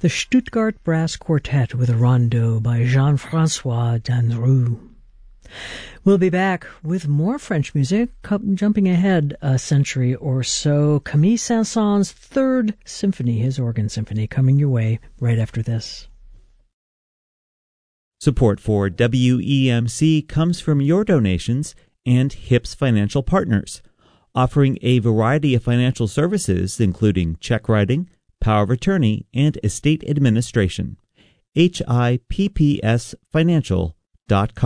the Stuttgart Brass Quartet with a Rondeau by Jean-François Danrou. We'll be back with more French music, jumping ahead a century or so. Camille Saint-Saëns' Third Symphony, his organ symphony, coming your way right after this. Support for WEMC comes from your donations and HIPS Financial Partners, offering a variety of financial services including check writing, power of attorney, and estate administration. HIPPSfinancial.com.